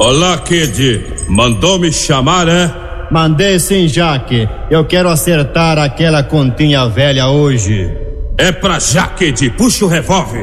Olá, Kid. Mandou me chamar, é? Mandei sim, Jaque. Eu quero acertar aquela continha velha hoje. É pra já, Kid. Puxa o revólver.